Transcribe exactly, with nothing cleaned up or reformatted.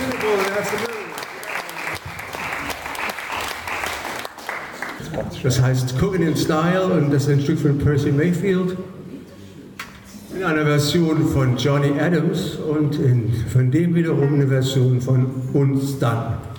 Das heißt Cooking in Style und das ist ein Stück von Percy Mayfield in einer Version von Johnny Adams und in, von dem wiederum eine Version von Uns dann.